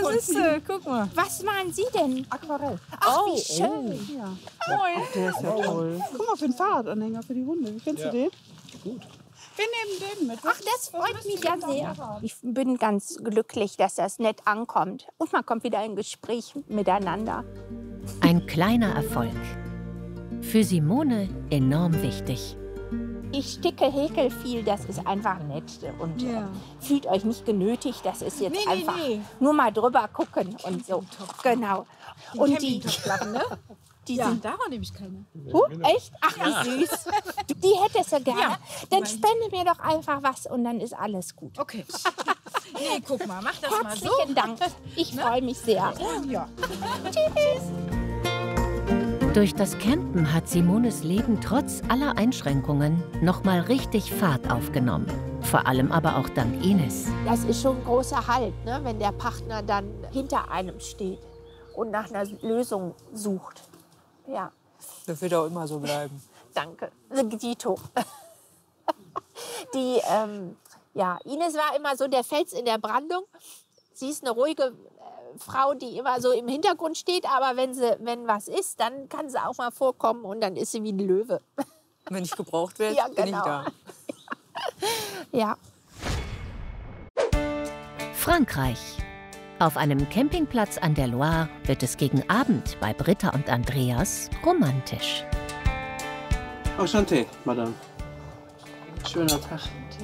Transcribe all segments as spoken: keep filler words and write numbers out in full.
Siehste, guck mal. Was machen Sie denn? Aquarell. Ach, oh, wie schön. Oh. Ja. Moin. Der ist ja toll. Guck mal, für den Fahrradanhänger für die Hunde. Wie findest ja. du den? Gut. Wir nehmen den mit. Ach, das freut mich ja sehr. Ich bin ganz glücklich, dass das nett ankommt. Und man kommt wieder in Gespräch miteinander. Ein kleiner Erfolg. Für Simone enorm wichtig. Ich sticke, häkel viel, das ist einfach nett. Und Ja. äh, fühlt euch nicht genötigt, das ist jetzt Nee, nee, einfach nee. nur mal drüber gucken und so. Genau. Und die, ne? die Ja, sind da war nämlich keine. Huh, echt? Ach, wie süß. Die hättest du gerne. Ja. Dann spende mir doch einfach was und dann ist alles gut. Okay. Nee, guck mal, mach das mal so. Herzlichen Dank. Ich freue mich sehr. Ja. Tschüss. Durch das Campen hat Simones Leben trotz aller Einschränkungen noch mal richtig Fahrt aufgenommen. Vor allem aber auch dank Ines. Das ist schon ein großer Halt, ne, wenn der Partner dann hinter einem steht und nach einer Lösung sucht. Ja, Das wird auch immer so bleiben. danke. Dito. Die, ähm, ja, Ines war immer so der Fels in der Brandung. Sie ist eine ruhige äh, Frau, die immer so im Hintergrund steht, aber wenn, sie, wenn was ist, dann kann sie auch mal vorkommen und dann ist sie wie ein Löwe. Wenn ich gebraucht werde, Ja, bin ich genau. da. Ja. Frankreich. Auf einem Campingplatz an der Loire wird es gegen Abend bei Britta und Andreas romantisch. Enchanté, Madame. Schöner Tag.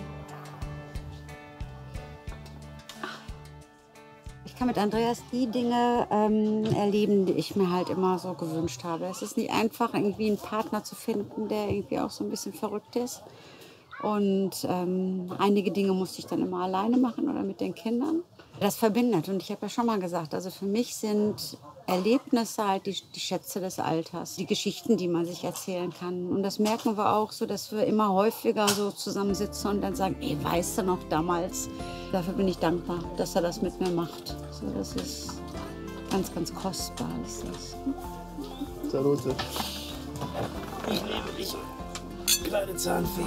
Ich kann mit Andreas die Dinge ähm, erleben, die ich mir halt immer so gewünscht habe. Es ist nicht einfach, irgendwie einen Partner zu finden, der irgendwie auch so ein bisschen verrückt ist. Und ähm, einige Dinge musste ich dann immer alleine machen oder mit den Kindern. Das verbindet. Und ich habe ja schon mal gesagt, also für mich sind Erlebnisse halt die, die Schätze des Alters, die Geschichten, die man sich erzählen kann. Und das merken wir auch so, dass wir immer häufiger so zusammensitzen und dann sagen, ey, weißt du noch damals? Dafür bin ich dankbar, dass er das mit mir macht. So, das ist ganz, ganz kostbar. Ist das. Salute. Ich liebe dich, kleine Zahnfee.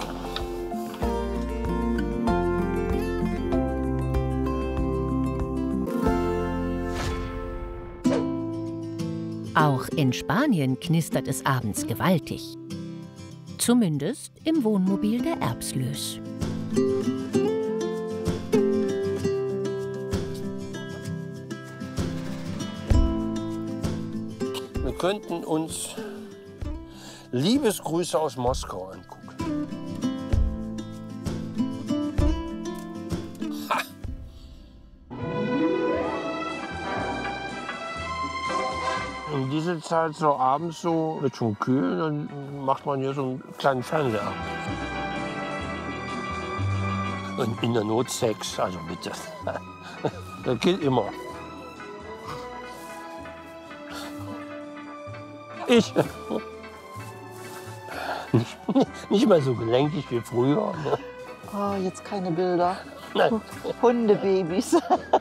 Auch in Spanien knistert es abends gewaltig. Zumindest im Wohnmobil der Erbslös. Wir könnten uns Liebesgrüße aus Moskau angucken. Ha. In dieser Zeit so abends so, wird schon kühl, dann macht man hier so einen kleinen Fernseher an. Und in der Not Sex, also bitte. Das geht immer. Ich. Nicht, nicht mehr so gelenkig wie früher. Ne? Oh, jetzt keine Bilder. Nein. Hundebabys.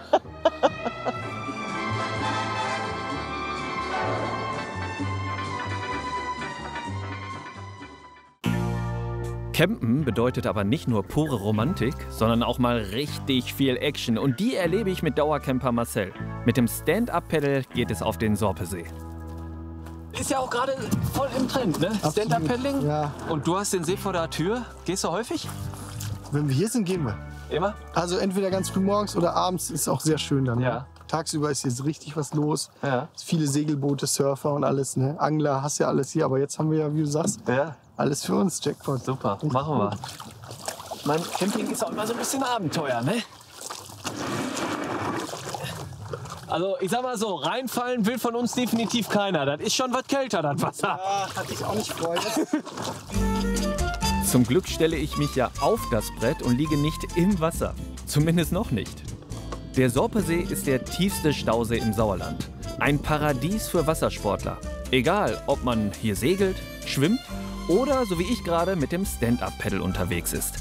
Campen bedeutet aber nicht nur pure Romantik, sondern auch mal richtig viel Action. Und die erlebe ich mit Dauercamper Marcel. Mit dem Stand-Up-Pedal geht es auf den Sorpesee. Ist ja auch gerade voll im Trend, ne? Stand-Up-Paddling. Ja. Und du hast den See vor der Tür. Gehst du häufig? Wenn wir hier sind, gehen wir. Immer? Also entweder ganz früh morgens oder abends ist auch sehr schön dann. Ja. Ne? Tagsüber ist hier richtig was los. Ja. Viele Segelboote, Surfer und alles. Ne? Angler, hast ja alles hier. Aber jetzt haben wir ja, wie du sagst, Ja. alles für uns. Jackpot. Super, machen wir. Mein Camping ist auch immer so ein bisschen Abenteuer, ne? Also ich sag mal so, reinfallen will von uns definitiv keiner. Das ist schon was kälter, das Wasser. Ja, hatte ich auch nicht Freude. Zum Glück stelle ich mich ja auf das Brett und liege nicht im Wasser. Zumindest noch nicht. Der Sorpesee ist der tiefste Stausee im Sauerland. Ein Paradies für Wassersportler. Egal, ob man hier segelt, schwimmt oder, so wie ich gerade, mit dem Stand-Up-Pedal unterwegs ist.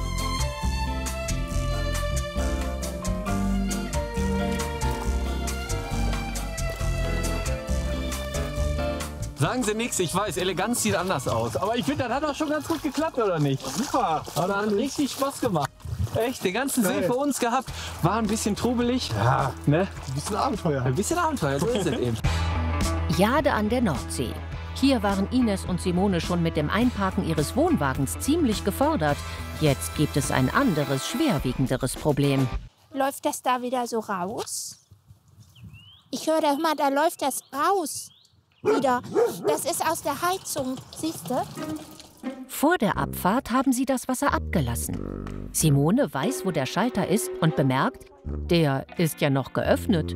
Sagen Sie nichts, ich weiß, Eleganz sieht anders aus. Aber ich finde, das hat doch schon ganz gut geklappt, oder nicht? Super. Aber das hat richtig Spaß gemacht. Echt, den ganzen See Geil. für uns gehabt. War ein bisschen trubelig. Ja, Ne? ein bisschen Abenteuer. Ein bisschen Abenteuer, so ist es eben. Jade an der Nordsee. Hier waren Ines und Simone schon mit dem Einparken ihres Wohnwagens ziemlich gefordert. Jetzt gibt es ein anderes, schwerwiegenderes Problem. Läuft das da wieder so raus? Ich höre da immer, da läuft das raus. Wieder. Das ist aus der Heizung, siehst du? Vor der Abfahrt haben sie das Wasser abgelassen. Simone weiß, wo der Schalter ist und bemerkt, der ist ja noch geöffnet.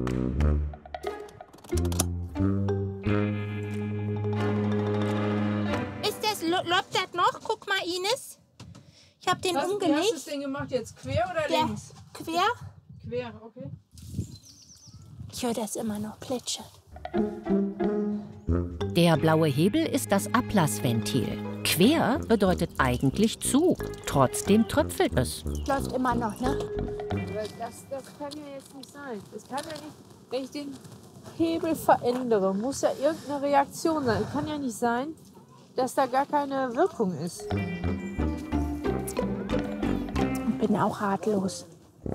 Ist das, läuft das noch? Guck mal, Ines. Ich habe den Hast du umgelegt. das Ding gemacht jetzt quer oder Der links? quer. Quer, okay. Ich höre das immer noch plätschern. Der blaue Hebel ist das Ablassventil. Quer bedeutet eigentlich zu. Trotzdem tröpfelt es. Läuft immer noch, ne? Das, das kann ja jetzt nicht sein. Das kann ja nicht, wenn ich den Hebel verändere, muss ja irgendeine Reaktion sein. Es kann ja nicht sein, dass da gar keine Wirkung ist. Ich bin auch ratlos.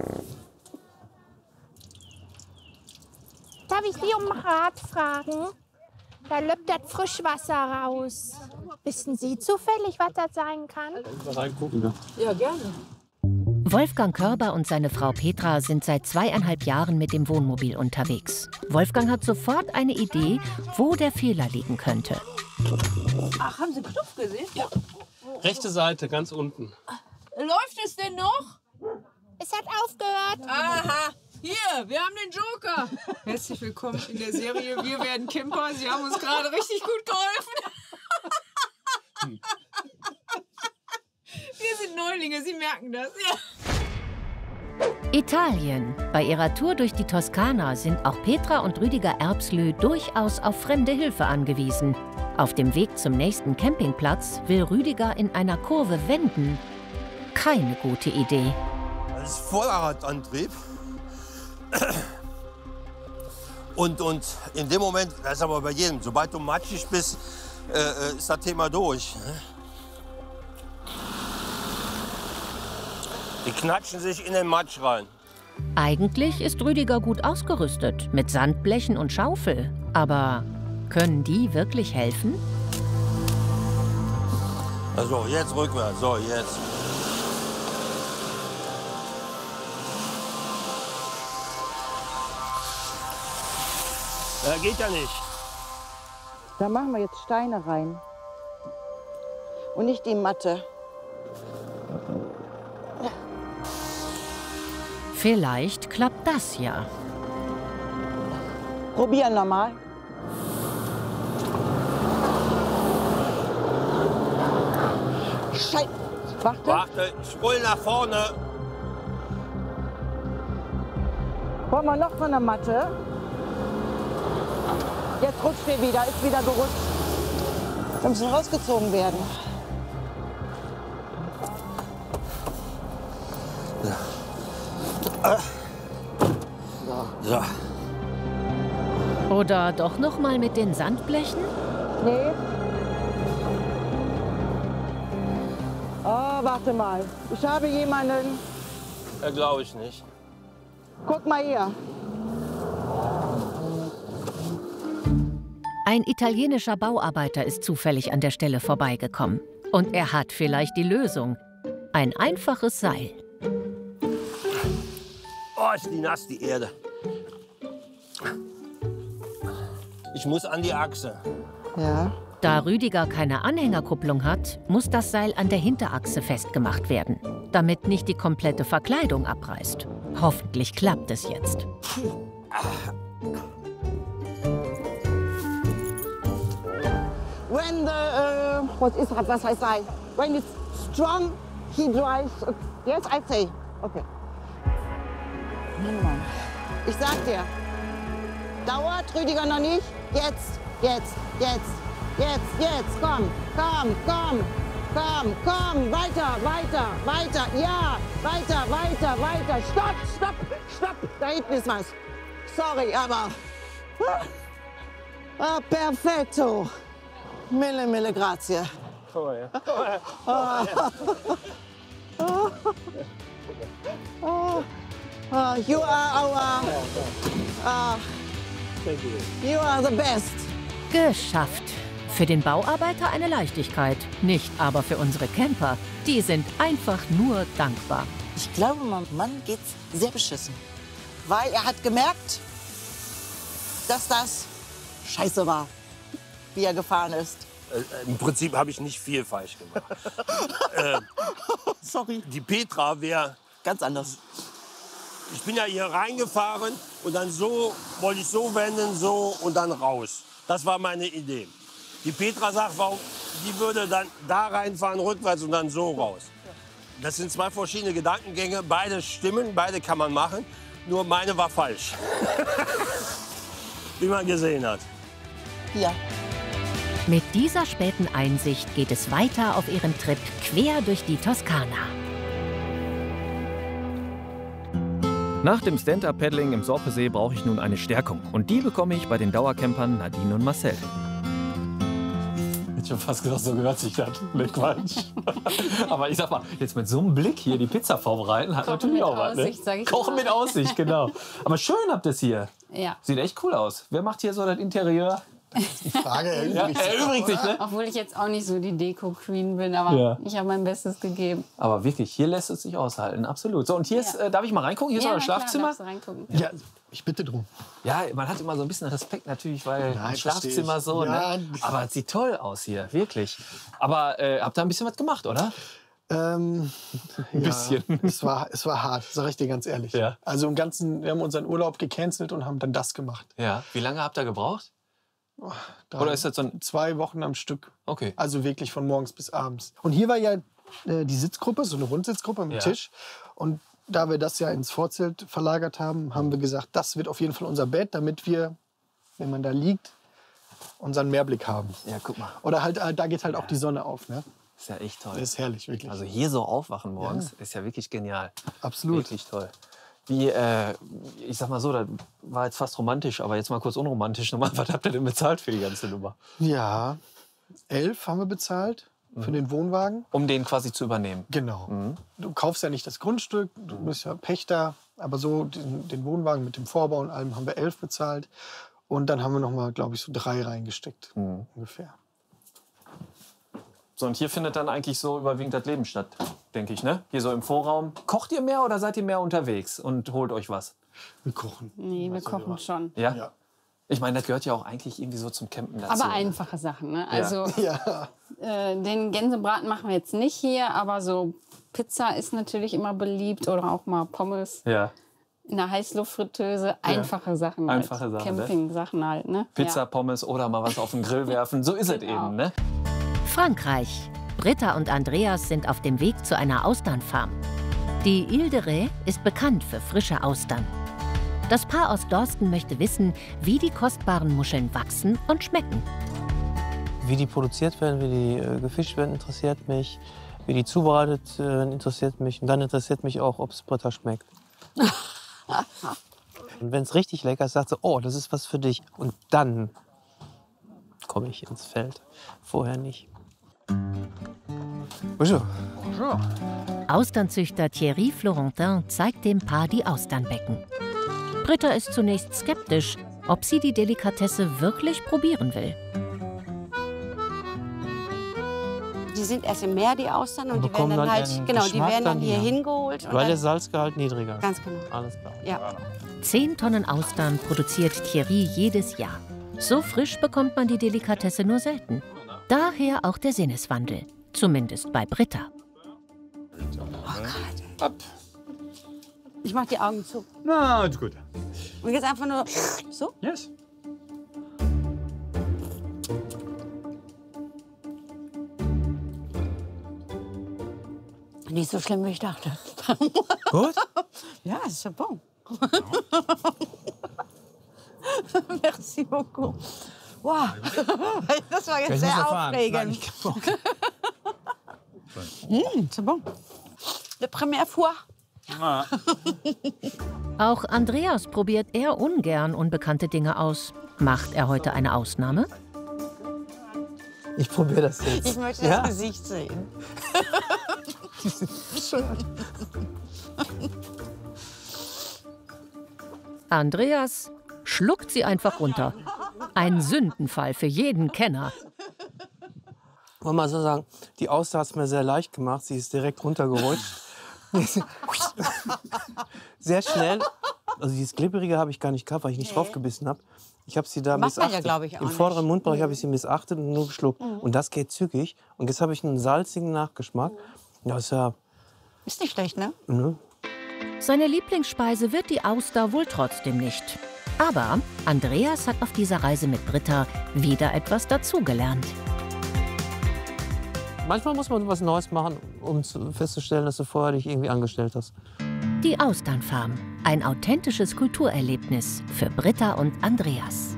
Darf ich Sie um Rat fragen? Da löppt das Frischwasser raus. Wissen Sie zufällig, was das sein kann? Reingucken. Ja, gerne. Wolfgang Körber und seine Frau Petra sind seit zweieinhalb Jahren mit dem Wohnmobil unterwegs. Wolfgang hat sofort eine Idee, wo der Fehler liegen könnte. Ach, haben Sie Knopf gesehen? Ja. Rechte Seite, ganz unten. Läuft es denn noch? Es hat aufgehört. Aha. Hier, wir haben den Joker. Herzlich willkommen in der Serie Wir werden Camper. Sie haben uns gerade richtig gut geholfen. Wir sind Neulinge, Sie merken das. Ja. Italien. Bei ihrer Tour durch die Toskana sind auch Petra und Rüdiger Erbslö durchaus auf fremde Hilfe angewiesen. Auf dem Weg zum nächsten Campingplatz will Rüdiger in einer Kurve wenden. Keine gute Idee. Das ist Vorderradantrieb. Und, und in dem Moment, das ist aber bei jedem, sobald du matschig bist, äh, ist das Thema durch. Die knatschen sich in den Matsch rein. Eigentlich ist Rüdiger gut ausgerüstet, mit Sandblechen und Schaufel. Aber können die wirklich helfen? Also jetzt rückwärts, so jetzt. Äh, geht ja nicht. Da machen wir jetzt Steine rein. Und nicht die Matte. Vielleicht klappt das ja. Probieren wir mal. Scheiße. Warte. Warte, Sprung nach vorne. Wollen wir noch von der Matte? Jetzt rutscht er wieder, ist wieder gerutscht. Wir müssen rausgezogen werden. So. Oder doch noch mal mit den Sandblechen? Nee. Oh, warte mal. Ich habe jemanden. Ja, glaube ich nicht. Guck mal hier. Ein italienischer Bauarbeiter ist zufällig an der Stelle vorbeigekommen. Und er hat vielleicht die Lösung. Ein einfaches Seil. Oh, ist die nass, die Erde. Ich muss an die Achse. Ja. Da Rüdiger keine Anhängerkupplung hat, muss das Seil an der Hinterachse festgemacht werden, damit nicht die komplette Verkleidung abreißt. Hoffentlich klappt es jetzt. When the, uh, what is that, was I say? When it's strong, he drives. Uh, yes, I say. Okay. Mann, Mann. Ich sag dir, dauert Rüdiger noch nicht? Jetzt, jetzt, jetzt, jetzt, jetzt, komm, komm, komm, komm, komm, weiter, weiter, weiter, ja, weiter, weiter, weiter, stopp, stopp, stopp, da hinten ist was. Sorry, aber, ah, perfetto, mille, mille grazie. Oh, ja. Ah. Uh, you are our, uh, you are the best. Geschafft. Für den Bauarbeiter eine Leichtigkeit, nicht aber für unsere Camper. Die sind einfach nur dankbar. Ich glaube, meinem Mann geht's sehr beschissen. Weil er hat gemerkt, dass das scheiße war, wie er gefahren ist. Äh, Im Prinzip habe ich nicht viel falsch gemacht. äh, Sorry. Die Petra wäre ganz anders. Ich bin ja hier reingefahren und dann so, wollte ich so wenden, so und dann raus. Das war meine Idee. Die Petra sagt, warum, die würde dann da reinfahren, rückwärts und dann so raus. Das sind zwei verschiedene Gedankengänge, beide stimmen, beide kann man machen, nur meine war falsch. Wie man gesehen hat. Ja. Mit dieser späten Einsicht geht es weiter auf ihrem Trip quer durch die Toskana. Nach dem Stand-Up-Paddling im Sorpesee brauche ich nun eine Stärkung. Und die bekomme ich bei den Dauercampern Nadine und Marcel. Ich habe fast gesagt, so gehört sich das. Ne, Quatsch. Aber ich sag mal, jetzt mit so einem Blick hier die Pizza vorbereiten, hat Kochen natürlich mit auch was. Ne? Aussicht, sag ich Kochen mal. mit Aussicht, genau. Aber schön habt ihr es hier. Ja. Sieht echt cool aus. Wer macht hier so das Interieur? Die Frage erübrigt Ja, sich. erübrigt sich, ne? Obwohl ich jetzt auch nicht so die Deko-Queen bin, aber Ja. ich habe mein Bestes gegeben. Aber wirklich, hier lässt es sich aushalten, absolut. So, und hier ist, äh, darf ich mal reingucken? Hier ist Ja, euer na klar, Schlafzimmer. darfst du reingucken. Ja, ich bitte drum. Ja, man hat immer so ein bisschen Respekt natürlich, weil Nein, ein Schlafzimmer versteh ich. so, Ja. ne? Aber es sieht toll aus hier, wirklich. Aber äh, habt ihr ein bisschen was gemacht, oder? Ähm, Ein bisschen. Ja, es, war, es war hart, sag ich dir ganz ehrlich. Ja. Also im Ganzen, wir haben unseren Urlaub gecancelt und haben dann das gemacht. Ja. Wie lange habt ihr gebraucht? Drei, Oder ist das so ein... zwei Wochen am Stück. Okay. Also wirklich von morgens bis abends. Und hier war ja äh, die Sitzgruppe, so eine Rundsitzgruppe mit Ja. Tisch. Und da wir das ja ins Vorzelt verlagert haben, haben wir gesagt, das wird auf jeden Fall unser Bett, damit wir, wenn man da liegt, unseren Mehrblick haben. Ja, guck mal. Oder halt, äh, da geht halt auch die Sonne auf. Ne? Ist ja echt toll. Das ist herrlich, wirklich. Also hier so aufwachen morgens ist ja wirklich genial. Absolut. Wirklich toll. Wie, äh, ich sag mal so, das war jetzt fast romantisch, aber jetzt mal kurz unromantisch. Nochmal, was habt ihr denn bezahlt für die ganze Nummer? Ja, elf haben wir bezahlt für den Wohnwagen. Um den quasi zu übernehmen? Genau. Mhm. Du kaufst ja nicht das Grundstück, du bist ja Pächter, aber so den, den Wohnwagen mit dem Vorbau und allem haben wir elf bezahlt. Und dann haben wir noch mal, glaube ich, so drei reingesteckt, Mhm. ungefähr. So, und hier findet dann eigentlich so überwiegend das Leben statt, denke ich, ne? Hier so im Vorraum. Kocht ihr mehr oder seid ihr mehr unterwegs und holt euch was? Wir kochen. Nee, wir kochen schon. Ja? Ja. Ich meine, das gehört ja auch eigentlich irgendwie so zum Campen dazu. Aber einfache Sachen. Ne? Also Ja. äh, den Gänsebraten machen wir jetzt nicht hier, aber so Pizza ist natürlich immer beliebt oder auch mal Pommes Ja. in der Heißluftfritteuse. Einfache Sachen. Halt. Einfache Sachen, ne? Camping-Sachen halt. Ne? Pizza, Ja. Pommes oder mal was auf den Grill werfen. So ist es Genau. eben, ne? Frankreich. Britta und Andreas sind auf dem Weg zu einer Austernfarm. Die Ile de Ré ist bekannt für frische Austern. Das Paar aus Dorsten möchte wissen, wie die kostbaren Muscheln wachsen und schmecken. Wie die produziert werden, wie die äh, gefischt werden, interessiert mich. Wie die zubereitet werden, interessiert mich. Und dann interessiert mich auch, ob es Britta schmeckt. Und wenn es richtig lecker ist, sagt sie, oh, das ist was für dich. Und dann komme ich ins Feld. Vorher nicht. Bonjour. Bonjour. Austernzüchter Thierry Florentin zeigt dem Paar die Austernbecken. Britta ist zunächst skeptisch, ob sie die Delikatesse wirklich probieren will. Die sind erst im Meer, die Austern, und die werden Bekommen dann dann halt, ihren genau, die Geschmack werden dann dann hier hier. hingeholt. Und Weil der dann, Salzgehalt niedriger ist. ganz genau. Alles klar. Ja. Zehn Tonnen Austern produziert Thierry jedes Jahr. So frisch bekommt man die Delikatesse nur selten. Daher auch der Sinneswandel. Zumindest bei Britta. Ich mach die Augen zu. Na, ist gut. Und jetzt einfach nur so. Yes. Nicht so schlimm, wie ich dachte. Gut? Ja, c'est bon. Merci beaucoup. Wow, das war jetzt sehr aufregend. Mmh, c'est bon. La première fois. Ah. Auch Andreas probiert eher ungern unbekannte Dinge aus. Macht er heute eine Ausnahme? Ich probiere das jetzt. Ich möchte Ja? das Gesicht sehen. Andreas schluckt sie einfach runter. Ein Sündenfall für jeden Kenner. Wollen wir mal so sagen, die Auster hat es mir sehr leicht gemacht. Sie ist direkt runtergerutscht. Sehr schnell. Also dieses Glibberige habe ich gar nicht gehabt, weil ich nicht Nee. drauf gebissen habe. Ich habe sie da Macht man missachtet. ja, glaub ich, auch Im nicht. vorderen Mundbereich Mhm. habe ich sie missachtet und nur geschluckt. Mhm. Und das geht zügig. Und jetzt habe ich einen salzigen Nachgeschmack. Das ist ja... Ist nicht schlecht, ne? Ne? Seine Lieblingsspeise wird die Auster wohl trotzdem nicht. Aber Andreas hat auf dieser Reise mit Britta wieder etwas dazugelernt. Manchmal muss man was Neues machen, um zu- festzustellen, dass du vorher dich irgendwie angestellt hast. Die Austernfarm. Ein authentisches Kulturerlebnis für Britta und Andreas.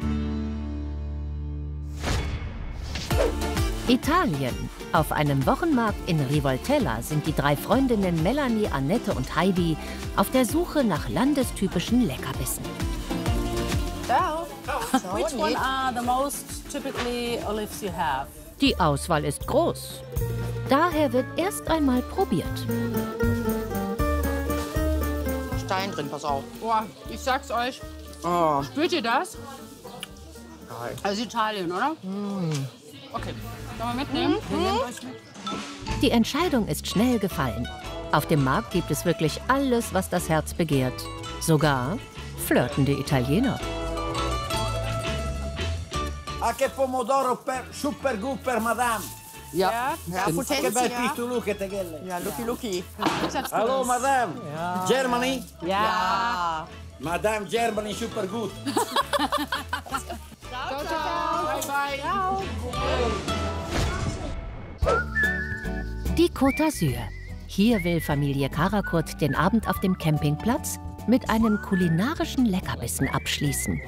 Italien. Auf einem Wochenmarkt in Rivoltella sind die drei Freundinnen Melanie, Annette und Heidi auf der Suche nach landestypischen Leckerbissen. Ciao. Which one are the most typically olives you have? Die Auswahl ist groß. Daher wird erst einmal probiert. Stein drin, pass auf. Boah, ich sag's euch. Oh. Spürt ihr das? Geil. Also Italien, oder? Okay. Sollen wir mitnehmen? Wir nehmen euch mit. Die Entscheidung ist schnell gefallen. Auf dem Markt gibt es wirklich alles, was das Herz begehrt. Sogar flirtende Italiener. Anche pomodoro per super gut per madame. Ja, ja, Che Potenza. bel piccolo che te gelle. Ja, Lucky Lucky. Hallo madame. Ja. Germany? Ja. Madame Germany super gut. Ciao, ciao. Bye, bye. Ciao. Die Côte d'Azur. Hier will Familie Karakurt den Abend auf dem Campingplatz mit einem kulinarischen Leckerbissen abschließen.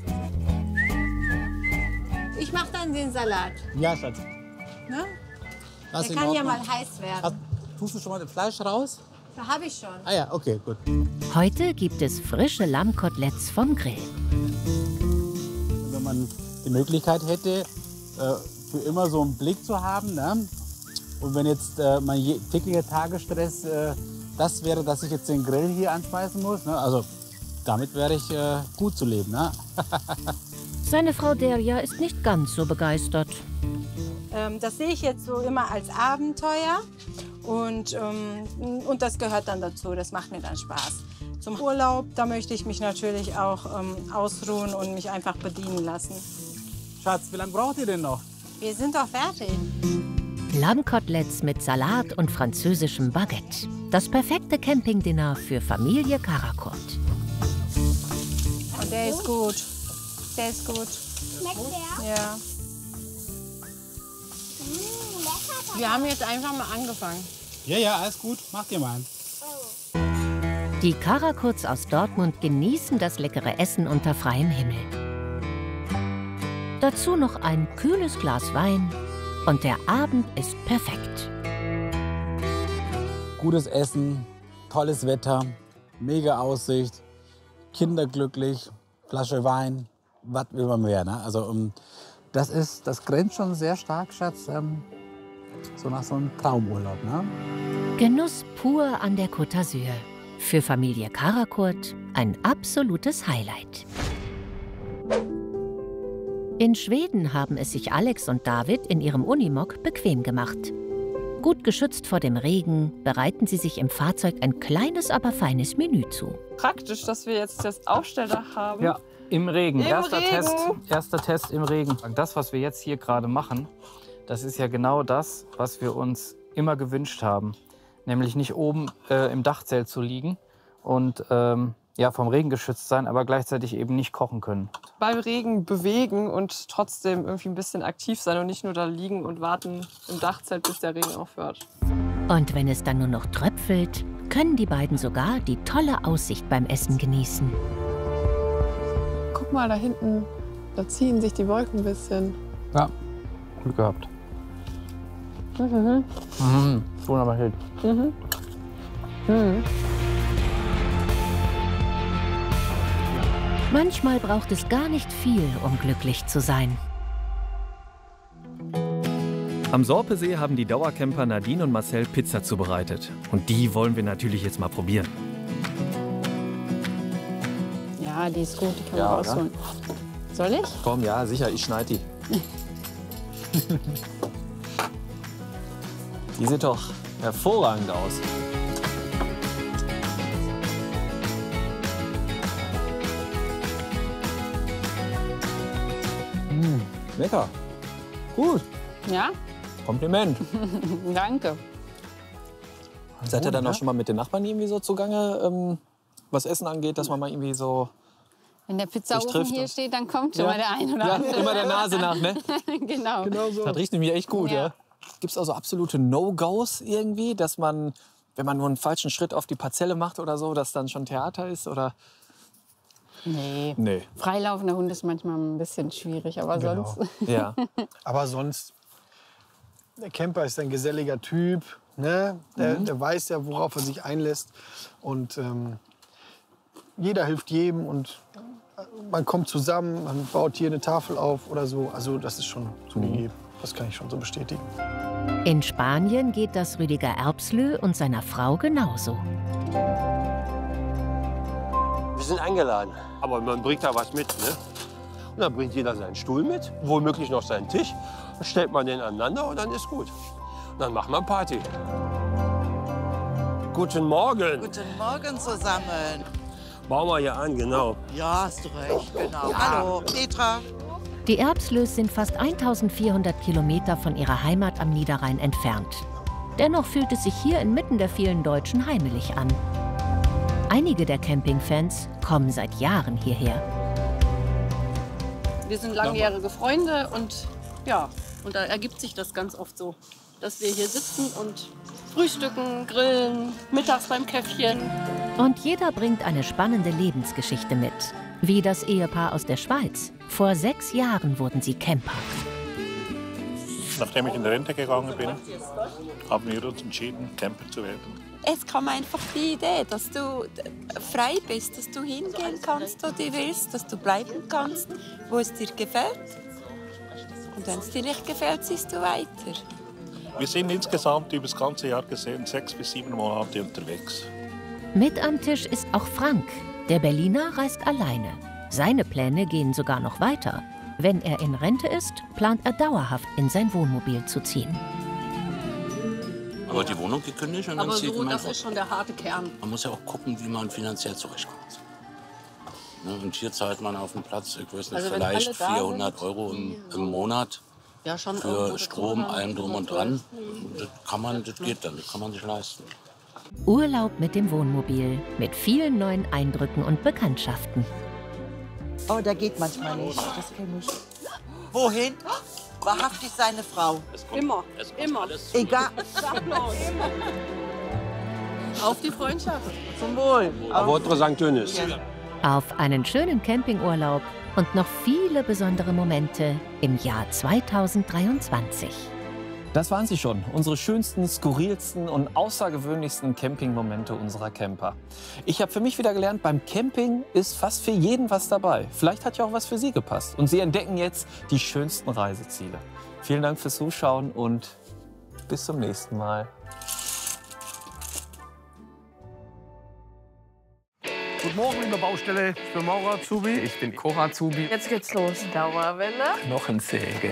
Ich mach dann den Salat. Ja, Schatz. Ne? Das ist Der in kann ja Ordnung. mal heiß werden. Hast, tust du schon mal das Fleisch raus? Da habe ich schon. Ah ja, okay, gut. Heute gibt es frische Lammkoteletts vom Grill. Wenn man die Möglichkeit hätte, äh, für immer so einen Blick zu haben, ne? Und wenn jetzt äh, mein je- täglicher Tagesstress äh, das wäre, dass ich jetzt den Grill hier anschmeißen muss, ne? Also damit wäre ich äh, gut zu leben. Ne? Seine Frau Derja ist nicht ganz so begeistert. Ähm, das sehe ich jetzt so immer als Abenteuer und, ähm, und das gehört dann dazu, das macht mir dann Spaß. Zum Urlaub, da möchte ich mich natürlich auch ähm, ausruhen und mich einfach bedienen lassen. Schatz, wie lange braucht ihr denn noch? Wir sind doch fertig. Lammkoteletts mit Salat und französischem Baguette. Das perfekte Campingdinner für Familie Karakurt. Und der ist gut. Der ist gut. Schmeckt der? Ja. Wir haben jetzt einfach mal angefangen. Ja, ja, alles gut. Macht ihr mal. Die Karakurts aus Dortmund genießen das leckere Essen unter freiem Himmel. Dazu noch ein kühles Glas Wein und der Abend ist perfekt. Gutes Essen, tolles Wetter, mega Aussicht, Kinder glücklich, Flasche Wein, was will man mehr. Ne? Also um, das ist, das grenzt schon sehr stark, Schatz, ähm, so nach so einem Traumurlaub. Ne? Genuss pur an der Côte d'Azur. Für Familie Karakurt ein absolutes Highlight. In Schweden haben es sich Alex und David in ihrem Unimog bequem gemacht. Gut geschützt vor dem Regen bereiten sie sich im Fahrzeug ein kleines, aber feines Menü zu. Praktisch, dass wir jetzt das Aufstelldach haben. Ja, im Regen. Im erster, Regen. Test, erster Test im Regen. Das, was wir jetzt hier gerade machen, das ist ja genau das, was wir uns immer gewünscht haben. Nämlich nicht oben äh, im Dachzelt zu liegen und ähm, ja, vom Regen geschützt sein, aber gleichzeitig eben nicht kochen können. Beim Regen bewegen und trotzdem irgendwie ein bisschen aktiv sein und nicht nur da liegen und warten im Dachzelt, bis der Regen aufhört. Und wenn es dann nur noch tröpfelt, können die beiden sogar die tolle Aussicht beim Essen genießen. Guck mal da hinten, da ziehen sich die Wolken ein bisschen. Ja, Glück gehabt. Mhm. Mhm, wunderbar Hild. Mhm. Mhm. Manchmal braucht es gar nicht viel, um glücklich zu sein. Am Sorpesee haben die Dauercamper Nadine und Marcel Pizza zubereitet. Und die wollen wir natürlich jetzt mal probieren. Ja, Ja, die ist gut, die kann Ja, man oder? rausholen. Soll ich? Komm, ja, sicher, ich schneide die. Die sieht doch hervorragend aus. Mmh, lecker. Gut. Ja? Kompliment. Danke. Seid ihr dann ja. auch schon mal mit den Nachbarn irgendwie so zugange, ähm, was Essen angeht, dass man mal irgendwie so... Wenn der Pizzaofen trifft hier und- steht, dann kommt schon Ja. mal der ein oder Ja, andere. immer der Nase nach, ne? genau. Das riecht nämlich echt gut, Ja. ja. Gibt es also absolute No-Gos irgendwie, dass man, wenn man nur einen falschen Schritt auf die Parzelle macht oder so, dass dann schon Theater ist? Oder? Nee. Nee. Freilaufender Hund ist manchmal ein bisschen schwierig, aber Genau. sonst. Ja. Aber sonst, der Camper ist ein geselliger Typ. Ne? Der, Mhm. der weiß ja, worauf er sich einlässt. Und ähm, jeder hilft jedem und man kommt zusammen, man baut hier eine Tafel auf oder so. Also das ist schon so gegeben. Das kann ich schon so bestätigen. In Spanien geht das Rüdiger Erbslö und seiner Frau genauso. Wir sind eingeladen, aber man bringt da was mit. Ne? Und dann bringt jeder seinen Stuhl mit, womöglich noch seinen Tisch. Dann stellt man den aneinander und dann ist gut. Und dann macht man Party. Guten Morgen. Guten Morgen zusammen. Bauen wir hier an, genau. Ja, hast du recht, genau. Hallo, Petra. Die Erbslös sind fast eintausendvierhundert Kilometer von ihrer Heimat am Niederrhein entfernt. Dennoch fühlt es sich hier inmitten der vielen Deutschen heimelig an. Einige der Campingfans kommen seit Jahren hierher. Wir sind langjährige Freunde und ja, und da ergibt sich das ganz oft so, dass wir hier sitzen und frühstücken, grillen, mittags beim Käffchen. Und jeder bringt eine spannende Lebensgeschichte mit. Wie das Ehepaar aus der Schweiz. Vor sechs Jahren wurden sie Camper. Nachdem ich in Rente gegangen bin, haben wir uns entschieden, Camper zu werden. Es kam einfach die Idee, dass du frei bist, dass du hingehen kannst, wo du willst, dass du bleiben kannst, wo es dir gefällt. Und wenn es dir nicht gefällt, ziehst du weiter. Wir sind insgesamt über das ganze Jahr gesehen sechs bis sieben Monate unterwegs. Mit am Tisch ist auch Frank. Der Berliner reist alleine. Seine Pläne gehen sogar noch weiter. Wenn er in Rente ist, plant er dauerhaft in sein Wohnmobil zu ziehen. Aber die Wohnung gekündigt und dann Aber zieht so, man das fort. ist schon der harte Kern. Man muss ja auch gucken, wie man finanziell zurechtkommt. Ne, und hier zahlt man auf dem Platz, ich weiß nicht, Also wenn vielleicht alle da vierhundert Euro im, im Monat Ja, schon für irgendwo Strom, bekommen. allem drum und dran. Das kann man, das geht dann, das kann man sich leisten. Urlaub mit dem Wohnmobil, mit vielen neuen Eindrücken und Bekanntschaften. Oh, der geht manchmal nicht. Das kenne ich. Wohin? Wahrhaftig seine Frau. Immer, immer. Egal. Sag bloß. Auf die Freundschaft. Zum Wohl. A votre Sankt Dönis. Auf einen schönen Campingurlaub und noch viele besondere Momente im Jahr zweitausenddreiundzwanzig. Das waren sie schon, unsere schönsten, skurrilsten und außergewöhnlichsten Campingmomente unserer Camper. Ich habe für mich wieder gelernt, beim Camping ist fast für jeden was dabei. Vielleicht hat ja auch was für Sie gepasst. Und Sie entdecken jetzt die schönsten Reiseziele. Vielen Dank fürs Zuschauen und bis zum nächsten Mal. Guten Morgen, liebe Baustelle. Ich bin Maurer Azubi. Ich bin Cora Azubi. Jetzt geht's los. Dauerwelle. Knochensäge.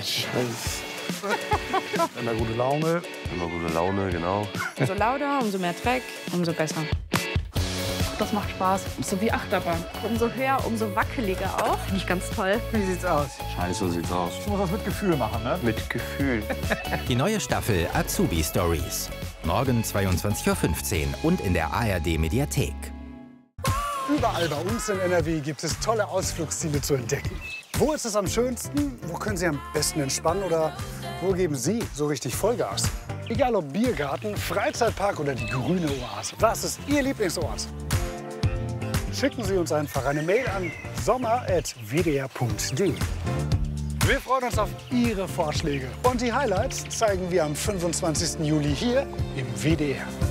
Immer gute Laune. Immer gute Laune, genau. Umso lauter, umso mehr Dreck, umso besser. Das macht Spaß. So wie Achterbahn. Umso höher, umso wackeliger auch. Finde ich ganz toll. Wie sieht's aus? Scheiße, so sieht's aus. Ich muss das mit Gefühl machen, ne? Mit Gefühl. Die neue Staffel Azubi Stories. Morgen zweiundzwanzig Uhr fünfzehn und in der A R D-Mediathek. Überall bei uns in N R W gibt es tolle Ausflugsziele zu entdecken. Wo ist es am schönsten? Wo können Sie am besten entspannen? Oder wo geben Sie so richtig Vollgas? Egal ob Biergarten, Freizeitpark oder die grüne Oase. Was ist Ihr Lieblingsort? Schicken Sie uns einfach eine Mail an sommer at w d r punkt d e. Wir freuen uns auf Ihre Vorschläge. Und die Highlights zeigen wir am fünfundzwanzigsten Juli hier im W D R.